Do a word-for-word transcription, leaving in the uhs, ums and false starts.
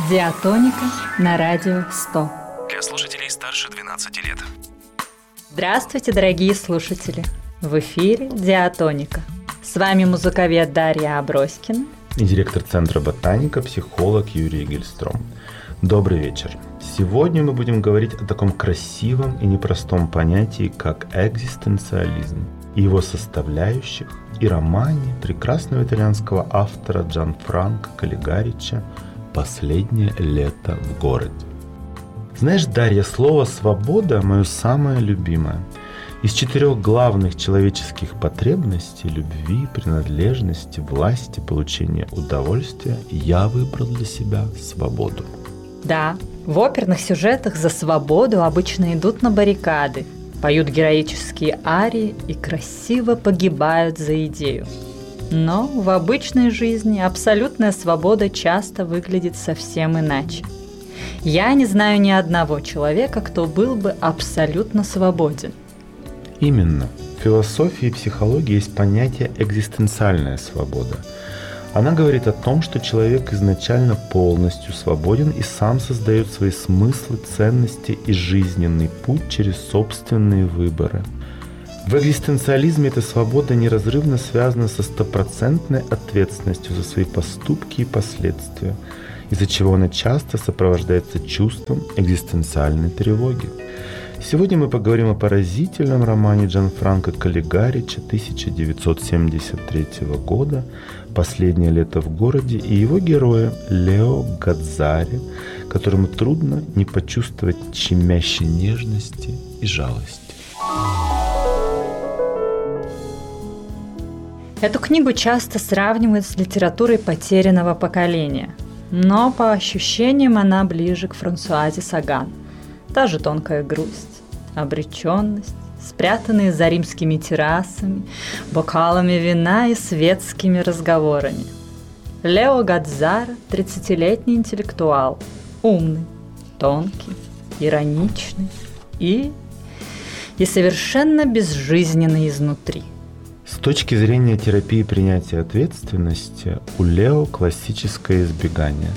Диатоника на радио сто. Для слушателей старше двенадцати лет. Здравствуйте, дорогие слушатели! В эфире Диатоника. С вами музыковед Дарья Аброськина и директор Центра Ботаника, психолог Юрий Гельстром. Добрый вечер. Сегодня мы будем говорить о таком красивом и непростом понятии, как экзистенциализм, и его составляющих, и романе прекрасного итальянского автора Джанфранко Каллигарича «Последнее лето в городе». Знаешь, Дарья, слово «свобода» мое самое любимое. Из четырех главных человеческих потребностей – любви, принадлежности, власти, получения удовольствия – я выбрал для себя свободу. Да, в оперных сюжетах за свободу обычно идут на баррикады, поют героические арии и красиво погибают за идею. Но в обычной жизни абсолютная свобода часто выглядит совсем иначе. Я не знаю ни одного человека, кто был бы абсолютно свободен. Именно. В философии и психологии есть понятие «экзистенциальная свобода». Она говорит о том, что человек изначально полностью свободен и сам создает свои смыслы, ценности и жизненный путь через собственные выборы. В экзистенциализме эта свобода неразрывно связана со стопроцентной ответственностью за свои поступки и последствия, из-за чего она часто сопровождается чувством экзистенциальной тревоги. Сегодня мы поговорим о поразительном романе Джанфранко Каллигарича тысяча девятьсот семьдесят третьего года «Последнее лето в городе» и его герое Лео Гадзари, которому трудно не почувствовать щемящей нежности и жалости. Эту книгу часто сравнивают с литературой потерянного поколения, но по ощущениям она ближе к Франсуазе Саган. Та же тонкая грусть, обреченность, спрятанные за римскими террасами, бокалами вина и светскими разговорами. Лео Гадзари – тридцатилетний интеллектуал, умный, тонкий, ироничный и, и совершенно безжизненный изнутри. С точки зрения терапии принятия ответственности, у Лео классическое избегание.